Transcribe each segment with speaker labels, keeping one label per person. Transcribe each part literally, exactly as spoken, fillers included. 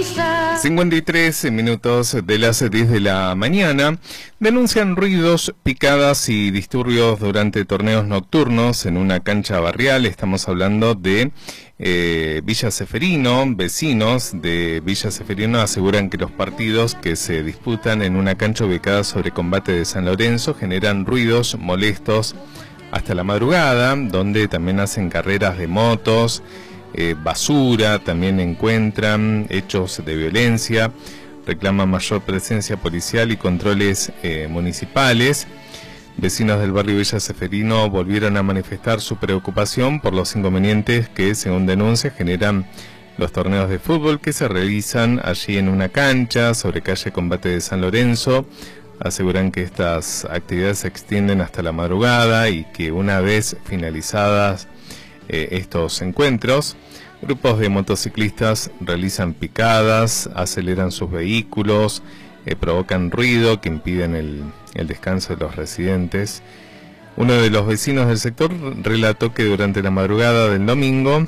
Speaker 1: cincuenta y tres minutos de las diez de la mañana. Denuncian ruidos, picadas y disturbios durante torneos nocturnos en una cancha barrial. Estamos hablando de eh, Villa Ceferino. Vecinos de Villa Ceferino aseguran que los partidos que se disputan en una cancha ubicada sobre Combate de San Lorenzo generan ruidos molestos hasta la madrugada, donde también hacen carreras de motos. Eh, basura, también encuentran hechos de violencia, reclaman mayor presencia policial y controles eh, municipales. Vecinos del barrio Villa Ceferino volvieron a manifestar su preocupación por los inconvenientes que, según denuncias, generan los torneos de fútbol que se realizan allí en una cancha sobre calle Combate de San Lorenzo. Aseguran que estas actividades se extienden hasta la madrugada y que una vez finalizadas Eh, estos encuentros, grupos de motociclistas realizan picadas, aceleran sus vehículos, eh, provocan ruido que impiden el, el descanso de los residentes. Uno de los vecinos del sector relató que durante la madrugada del domingo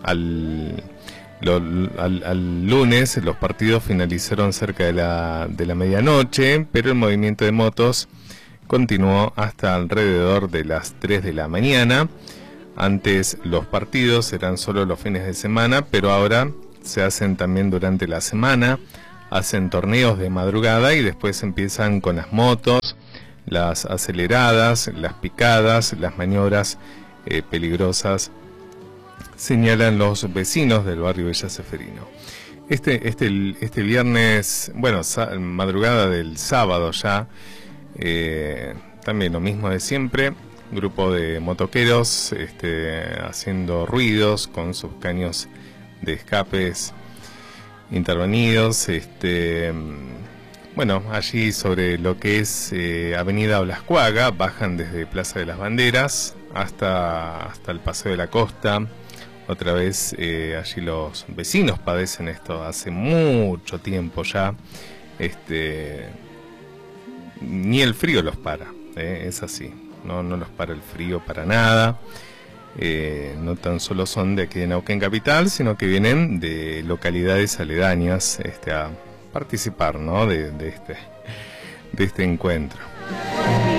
Speaker 1: al, lo, al, al lunes los partidos finalizaron cerca de la, de la medianoche, pero el movimiento de motos continuó hasta alrededor de las tres de la mañana. Antes los partidos eran solo los fines de semana, pero ahora se hacen también durante la semana, hacen torneos de madrugada y después empiezan con las motos, las aceleradas, las picadas, las maniobras eh, peligrosas, señalan los vecinos del barrio Villa Ceferino. Este, este, este viernes, bueno, madrugada del sábado ya, eh, también lo mismo de siempre. Grupo de motoqueros este, haciendo ruidos con sus caños de escapes intervenidos. Este, bueno, allí sobre lo que es eh, Avenida Blascuaga, bajan desde Plaza de las Banderas hasta, hasta el Paseo de la Costa. Otra vez eh, allí los vecinos padecen esto hace mucho tiempo ya. Este, ni el frío los para, eh, es así. No, no los para el frío para nada. Eh, no tan solo son de aquí de Neuquén Capital, sino que vienen de localidades aledañas este, a participar, ¿no? de, de, este, de este encuentro.